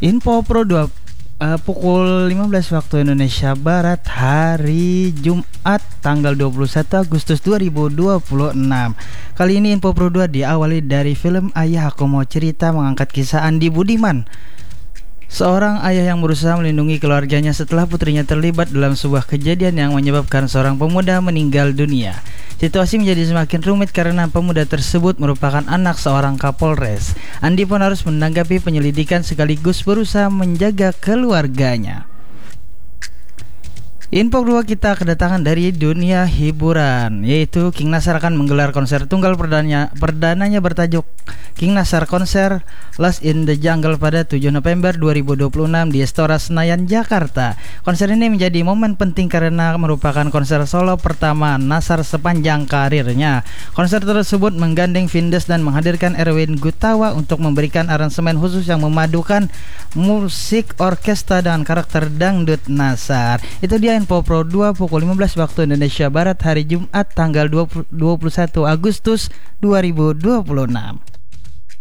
Info Pro 2 pukul 15 waktu Indonesia Barat hari Jumat tanggal 21 Agustus 2026. Kali ini Info Pro 2 diawali dari film Ayah Aku Mau Cerita, mengangkat kisah Andi Budiman, seorang ayah yang berusaha melindungi keluarganya setelah putrinya terlibat dalam sebuah kejadian yang menyebabkan seorang pemuda meninggal dunia. Situasi menjadi semakin rumit karena pemuda tersebut merupakan anak seorang Kapolres. Andi pun harus menanggapi penyelidikan sekaligus berusaha menjaga keluarganya. Info kedua kita kedatangan dari dunia hiburan, yaitu King Nasar akan menggelar konser tunggal perdananya bertajuk King Nasar Konser Lost in the Jungle pada 7 November 2026 di Istora Senayan, Jakarta. Konser ini menjadi momen penting karena merupakan konser solo pertama Nasar sepanjang karirnya. Konser tersebut menggandeng Vindes dan menghadirkan Erwin Gutawa untuk memberikan aransemen khusus yang memadukan musik orkestra dan karakter dangdut Nasar. Itu dia Info Pro 2 pukul 15 waktu Indonesia Barat hari Jumat tanggal 21 Agustus 2026.